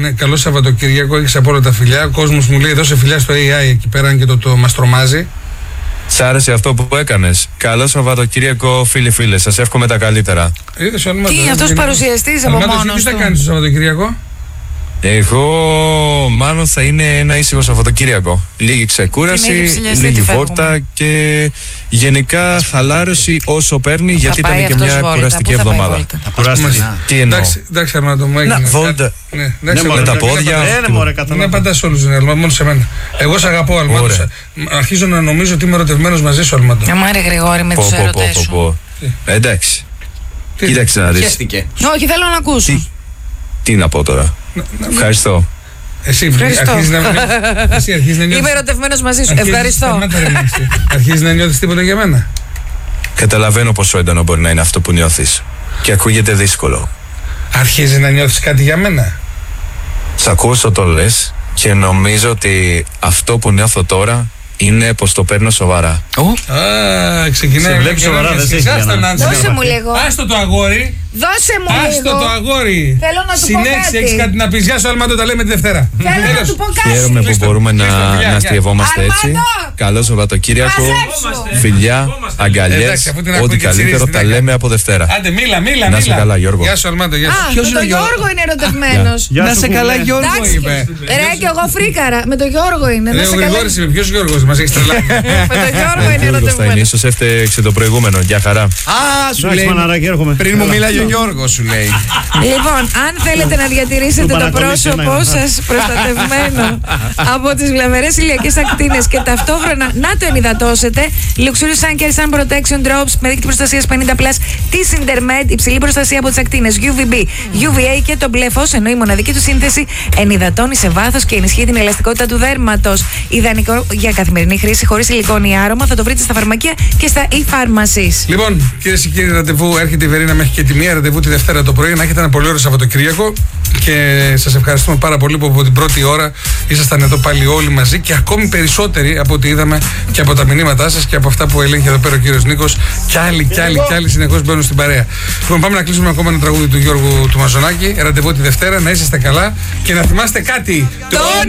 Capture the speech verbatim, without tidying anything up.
Ναι, καλό Σαββατοκύριακο, έχεις από όλα τα φιλιά. Ο κόσμος μου λέει δώσε φιλιά στο έι άι εκεί πέρα και το, το μας τρομάζει. Σ' άρεσε αυτό που έκανες? Καλό Σαββατοκύριακο, φίλοι-φίλε. Σας εύχομαι τα καλύτερα. Είδες, ο τι, αυτός παρουσιαστής από μόνος του. Τι θα κάνεις το Σαββατοκύριακο? Εγώ μάλλον θα είναι ένα ήσυχο Σαββατοκύριακο. Λίγη ξεκούραση, λίγη βόρτα και γενικά χαλάρωση όσο παίρνει, γιατί ήταν και μια βόλτα. κουραστική εβδομάδα. Τι εννοώ? Εντάξει, Αρμάντο μου, έγινε. Βόλτα. Με τα πόδια. Είναι πάντα σε όλους, μόνο σε μένα. Εγώ σε αγαπώ, Αλμάντο. Αρχίζω να νομίζω ότι είμαι ερωτευμένος μαζί σου, Αλμάντο. Αμάρε Γρηγόρη, με τους ερωτές σου. Εντάξει. Κοίταξε να δεις. Όχι, θέλω να ακούσω. Τι να πω τώρα? Ευχαριστώ. Εσύ αρχίζεις να, εσύ αρχίζεις να νιώθεις... Είμαι ερωτευμένος μαζί σου. Ευχαριστώ. Αρχίζεις να νιώθεις τίποτα για μένα? Καταλαβαίνω πόσο έντονο μπορεί να είναι αυτό που νιώθεις. Και ακούγεται δύσκολο. Αρχίζεις να νιώθεις κάτι για μένα? Σ' ακούω όσο το λες και νομίζω ότι αυτό που νιώθω τώρα είναι πως το παίρνω σοβαρά. Α, ξεκινάει. Σε βλέπει σοβαρά, δεν σε Δώσε μου λίγο. Άστο το αγόρι. Δώσε μου λίγο. Άστο το αγόρι. Θέλω να του πω κάτι. Συνέχισε, έχεις κάτι να πεις? Γεια σου, Αλμάντο, τα λέμε τη Δευτέρα. Θέλω να του πω κάτι. Χαίρομαι που μπορούμε να, να αστειευόμαστε έτσι. Καλό Σαββατοκύριακο. Φιλιά, αγκαλιές, ό,τι καλύτερο τα λέμε από Δευτέρα. Άντε, μίλα, μίλα. Να σε καλά, Γιώργο. Γεια σου, Αλμάντο. Ποιος είναι ο Γιώργο? Είναι ερωτευμένος. Να σε καλά, Γιώργο. Ρε, και εγώ φρίκαρα. Με τον Γιώργο είναι. Ο Γρηγόρης είμαι. Ποιος Γιώργος? Μας έχεις τρελάνει. Με τον Γιώργο είναι ερωτευμένος. Ίσως έφτεξε το προηγούμενο. Γεια χαρά. Α, σου λέει. Πριν μου μίλαγε ο Γιώργος, σου λέει. Λοιπόν, αν θέλετε να διατηρήσετε το πρόσωπό σας προστατευμένο από τις βλαβερές ηλιακές ακτίνες και ταυτόχρονα να το ενυδατώσετε, Luxurious Sun Care Sun Protection Drops με δίκτυο προστασίας πενήντα πλας, τη Intermed, υψηλή προστασία από τις ακτίνες γιου βι μπι, γιου βι έι και το μπλε φως, ενώ η μοναδική του σύνθεση ενυδατώνει σε βάθος και ενισχύει την ελαστικότητα του δέρματος. Ιδανικό για καθημερινή χρήση, χωρίς σιλικόνη ή άρωμα, θα το βρείτε στα φαρμακεία και στα e-pharmacies. Λοιπόν, κυρίες και κύριοι, ραντεβού έρχεται η Βερίνα μέχρι και τη μία, ραντεβού τη Δευτέρα το πρωί. Να έχετε ένα πολύ ωραίο Σαββατοκύριακο και σας ευχαριστούμε πάρα πολύ που από την πρώτη ώρα ήσασταν εδώ πάλι όλοι μαζί και ακόμη περισσότεροι από ό,τι είδαμε και από τα μηνύματά σας και από αυτά που ελέγχει εδώ πέρα ο κύριος Νίκος. Κι άλλοι, κι άλλοι, κι άλλοι συνεχώς μπαίνουν στην παρέα. Λοιπόν, πάμε να κλείσουμε ακόμα ένα τραγούδι του Γιώργου του Μαζονάκη. Ραντεβού τη Δευτέρα, να είσαστε καλά και να θυμάστε κάτι. Τον